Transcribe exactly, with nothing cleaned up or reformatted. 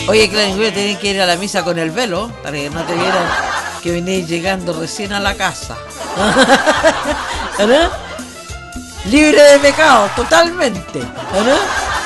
Oye, Clarín, tenés que ir a la misa con el velo para que no te vieran que venís llegando recién a la casa. ¿No? Libre de pecado, totalmente. ¿No?